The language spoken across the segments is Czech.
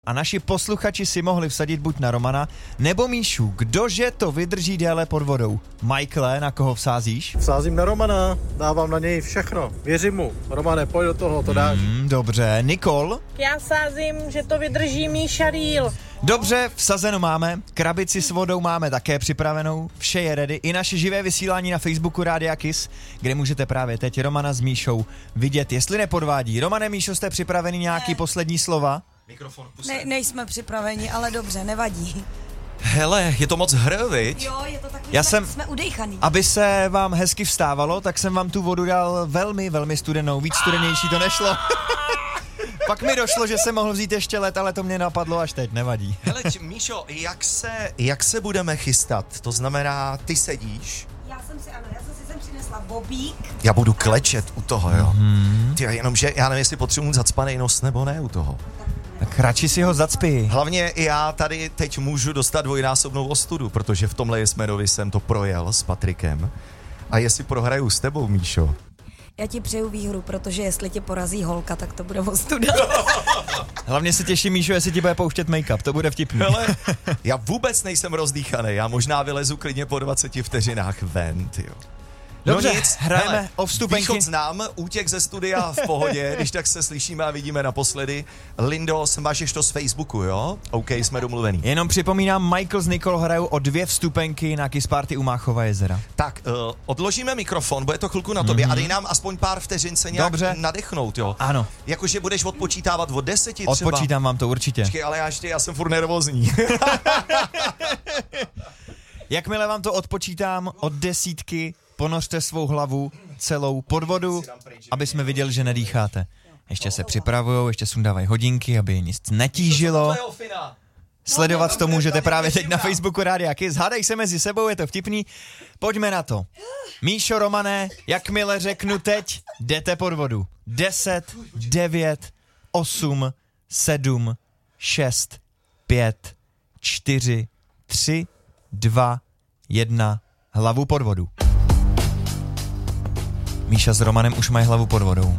A naši posluchači si mohli vsadit buď na Romana, nebo Míšu. Kdože to vydrží déle pod vodou? Michaele, na koho vsázíš? Vsázím na Romana, dávám na něj všechno. Věřím mu. Romane, pojď do toho, to dáš. Dobře. Nikol? Já sázím, že to vydrží Míša Rýl. Dobře, vsazeno máme. Krabici s vodou máme také připravenou. Vše je ready. I naše živé vysílání na Facebooku Rádia Kiss, kde můžete právě teď Romana s Míšou vidět, jestli nepodvádí. Romane, Míšo, jste připraveni nějaký poslední slova? Nejsme připraveni, ale dobře, nevadí. Hele, je to moc viď? Jo, je to takový, jsme udejchaný. Aby se vám hezky vstávalo, tak jsem vám tu vodu dal velmi, velmi studenou. Víc studenější to nešlo. Pak mi došlo, že jsem mohl vzít ještě led, ale to mě napadlo až teď, nevadí. Hele, Míšo, jak se budeme chystat? To znamená, ty sedíš? Já jsem si sem přinesla bobík. Já budu klečet u toho, jo. Ty, jenomže já nevím, jestli potřebuji zacpanej nos nebo ne u toho. Tak radši si ho zacpi. Hlavně já tady teď můžu dostat dvojnásobnou ostudu, protože v tomhle Jesmerovi jsem to projel s Patrikem. A jestli prohraju s tebou, Míšo? Já ti přeju výhru, protože jestli tě porazí holka, tak to bude ostuda. Hlavně se těším, Míšo, jestli ti bude pouštět make-up, to bude vtipný. Hele, já vůbec nejsem rozdýchaný, já možná vylezu klidně po 20 vteřinách ven, tyjo. Dobře, no nic, hrajeme o vstupenky. Východ znám, útěk ze studia v pohodě, když tak se slyšíme a vidíme naposledy. Lindo, smažeš to z Facebooku, jo? OK, jsme domluvený. Jenom připomínám, Michael s Nicole hrajou o 2 vstupenky na Kiss Party u Máchova jezera. Tak, odložíme mikrofon, bude to chvilku na tobě a dej nám aspoň pár vteřin se nějak nadechnout, jo? Ano. Jakože budeš odpočítávat od 10 třeba. Odpočítám vám to určitě. Počkej, ale já jsem furt nervózní. Jakmile vám to odpočítám od 10, ponořte svou hlavu celou pod vodu, aby jsme viděli, že nedýcháte. Ještě se připravujou, ještě sundávají hodinky, aby je nic netížilo. Sledovat to můžete právě teď na Facebooku Rádia Kiss. Hádej se mezi sebou, je to vtipný. Pojďme na to. Míšo, Romane, jakmile řeknu teď, jdete pod vodu. 10, 9, 8, 7, 6, 5, 4, 3, 2, 1, hlavu pod vodu. Míša s Romanem už mají hlavu pod vodou.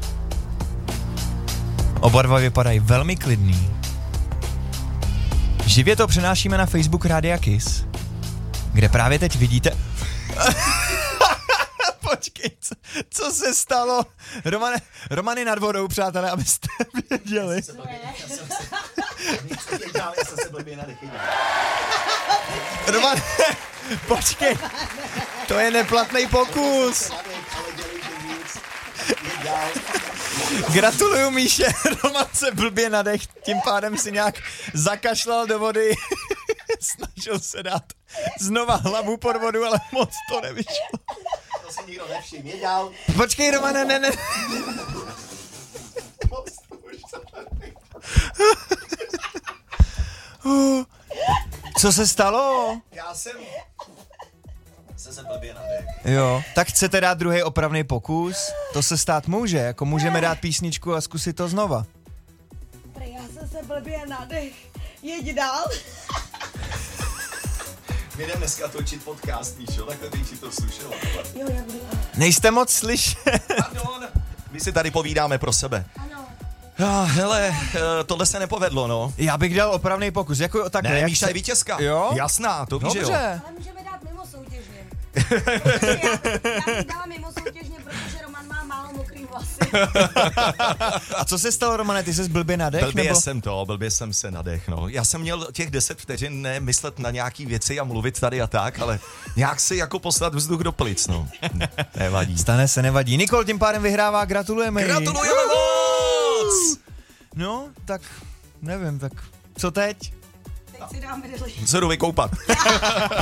Oba dva vypadají velmi klidný. Živě to přenášíme na Facebook Rádia Kiss, kde právě teď vidíte... Počkej, co se stalo? Romany nad vodou, přátelé, abyste věděli. Já jsem se blbě nadechytil. Roman, počkej, to je neplatný pokus. Gratuluju, Míše, Roman se blbě nadech, tím pádem si nějak zakašlal do vody, snažil se dát znova hlavu pod vodu, ale moc to nevyšlo. To si nikdo nevšiml, dělal. Počkej, Romane, ne. Co se stalo? Já jsem se blbě nadech. Jo, tak chcete dát druhý opravný pokus? To se stát může, jako můžeme dát písničku a zkusit to znova. Já jsem se blbě nadech. Jeď dál. My jdeme dneska točit podcast, Míšo, takhle bych si to slušel. Jo, já budu. Nejste moc slyšet. Pardon. My si tady povídáme pro sebe. Ano. Hele, tohle se nepovedlo, no. Já bych dal opravný pokus, jako takhle. Ne, jak Míša je vítězka. Jo? Jasná, to víš, že jo. Dobře. Ale můžeme dát mimo soutěžně. Já bych dala mimo soutěžně, protože Roman má málo mokrý vlasy. A co se stalo, Romane, ty ses blbě nadech? Blbě jsem se nadech, no. Já jsem měl těch 10 vteřin nemyslet na nějaký věci a mluvit tady a tak, ale nějak si jako poslat vzduch do plic, no. Nevadí. Stane se, nevadí. Nikol tím pádem vyhrává, gratulujeme jí. Gratulujeme moc! No, tak nevím, tak co teď? Teď si dáme deli. Se jdu vykoupat.